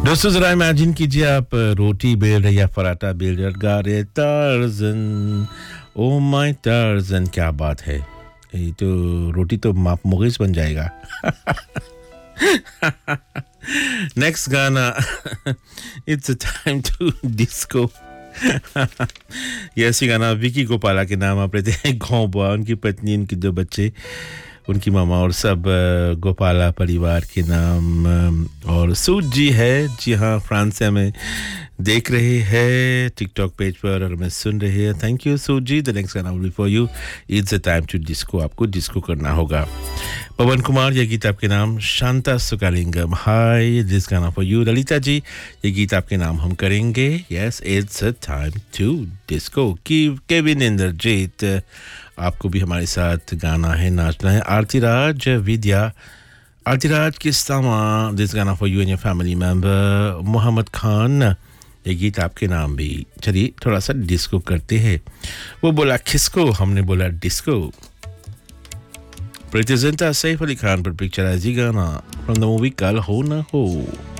दोस्तों जरा इमेजिन कीजिए आप रोटी बेल रहे या पराठा बेल रहे और गा रहे टार्जन ओ माय टार्जन क्या बात है ये तो रोटी तो माप मुगीस बन जाएगा नेक्स्ट गाना it's a time two disco ये ऐसी गाना विकी गोपाला के नाम आप लेते हैं गाँव बुआ उनकी पत्नी उनके दो बच्चे उनकी मामा और सब गोपाला परिवार के नाम और सूट जी है जी हाँ फ्रांस से हमें देख रहे हैं टिकटॉक पेज पर और हमें सुन रहे हैं थैंक यू सूट जी द नेक्स्ट गाना will be for you it's the time two disco आपको डिस्को करना होगा पवन कुमार ये गीत आपके नाम शांता सुकालिंगम हाय दिस गाना फॉर यू ललिता जी ये गीत आपके नाम हम करेंगे yes it's a time two disco Kevin Indrajit आपको भी हमारे साथ गाना है नाचना है आरती राज विद्या आरती राज किस्तामा दिस गाना for you and your family member Mohammad खान ये गीत आपके नाम भी चलिए थोड़ा सा डिस्को करते हैं वो बोला खिसको हमने बोला डिस्को प्रीति जिंटा सैफ अली खान पर पिक्चराइज गाना फ्रॉम द मूवी कल हो ना हो